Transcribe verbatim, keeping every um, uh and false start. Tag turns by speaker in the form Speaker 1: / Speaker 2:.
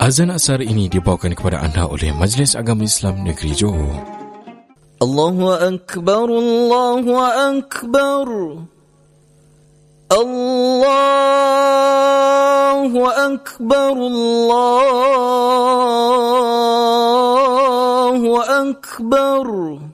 Speaker 1: Azan asar ini dibawakan kepada anda oleh Majlis Agama Islam Negeri Johor.
Speaker 2: Allahu Akbar, Allahu Akbar, Allahu Akbar, Allahu Akbar.